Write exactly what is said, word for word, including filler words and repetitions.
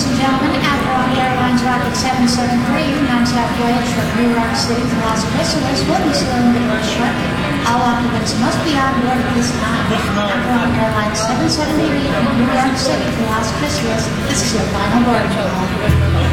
Ladies and gentlemen, Avalon Airlines Rocket seven seven three, non-stop voyage from New York City to Las Vegas will be sailing the North Shore. All occupants must be on board at this time. Avalon Airlines seven seven three from New York City to Las Vegas. This is your final boarding call.